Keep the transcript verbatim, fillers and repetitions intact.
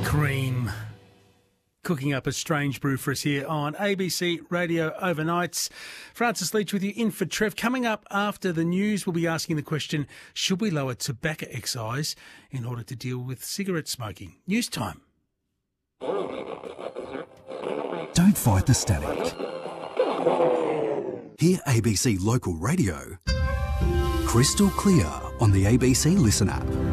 Cream. Cooking up a strange brew for us here on A B C Radio Overnights. Francis Leach with you in for Trev. Coming up after the news, we'll be asking the question, should we lower tobacco excise in order to deal with cigarette smoking? News time. Don't fight the static. Hear A B C Local Radio crystal clear on the A B C Listen app.